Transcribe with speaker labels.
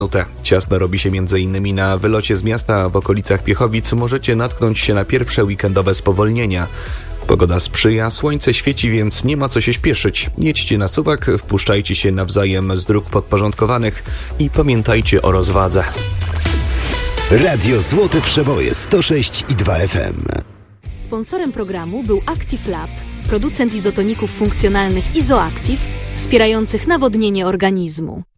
Speaker 1: Ciasno robi się m.in. na wylocie z miasta w okolicach Piechowic. Możecie natknąć się na pierwsze weekendowe spowolnienia. Pogoda sprzyja, słońce świeci, więc nie ma co się śpieszyć. Jedźcie na suwak, wpuszczajcie się nawzajem z dróg podporządkowanych i pamiętajcie o rozwadze.
Speaker 2: Radio Złote Przeboje 106,2 FM.
Speaker 3: Sponsorem programu był Active Lab, producent izotoników funkcjonalnych Izoactive, wspierających nawodnienie organizmu.